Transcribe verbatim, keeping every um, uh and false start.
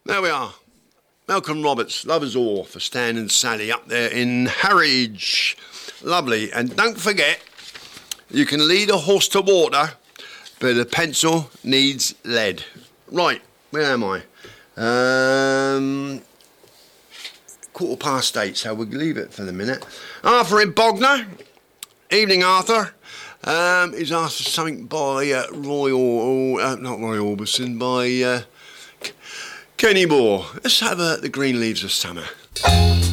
There we are. Malcolm Roberts, Lovers All for Stan and Sally up there in Harwich. Lovely. And don't forget, you can lead a horse to water, but a pencil needs lead. Right, where am I? Um, quarter past eight, so we'll leave it for the minute. Arthur in Bognor. Evening, Arthur. Um, he's asked for something by uh, Roy, or uh, not Roy Orbison, by uh, Kenny Moore. Let's have uh, The Green Leaves of Summer.